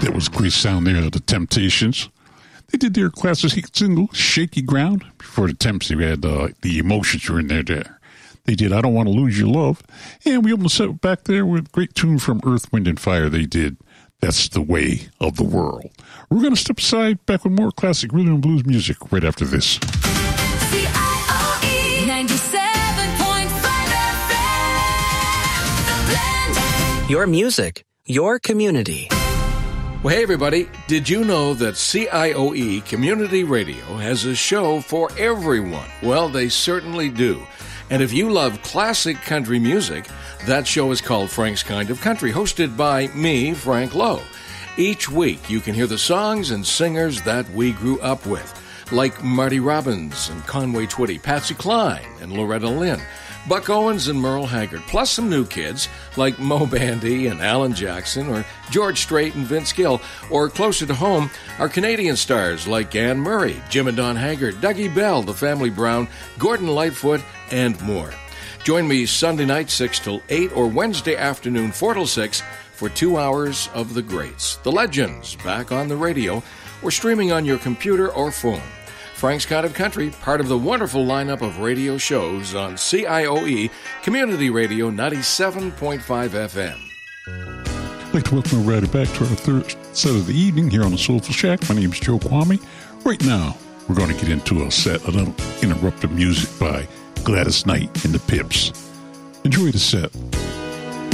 That was a great sound there of the Temptations. They did their classic single, Shaky Ground. Before the Temps, they had the Emotions were in there. They did I Don't Want to Lose Your Love. And we opened the set back there with a great tune from Earth, Wind, and Fire. They did That's the Way of the World. We're going to step aside, back with more classic rhythm and blues music right after this. CIOE 97.5 FM. The Blend. Your music, your community. Well, hey, everybody. Did you know that CIOE Community Radio has a show for everyone? Well, they certainly do. And if you love classic country music, that show is called Frank's Kind of Country, hosted by me, Frank Lowe. Each week, you can hear the songs and singers that we grew up with, like Marty Robbins and Conway Twitty, Patsy Cline and Loretta Lynn, Buck Owens and Merle Haggard, plus some new kids like Mo Bandy and Alan Jackson, or George Strait and Vince Gill, or closer to home, our Canadian stars like Anne Murray, Jim and Don Haggard, Dougie Bell, The Family Brown, Gordon Lightfoot, and more. Join me Sunday night 6 till 8 or Wednesday afternoon 4 till 6 for 2 hours of the greats, the legends, back on the radio or streaming on your computer or phone. Frank's Kind of Country, part of the wonderful lineup of radio shows on CIOE Community Radio 97.5 FM. I'd like to welcome everybody back to our third set of the evening here on the Soulful Shack. My name is Joe Kwame. Right now, we're going to get into a set of uninterrupted music by Gladys Knight and the Pips. Enjoy the set.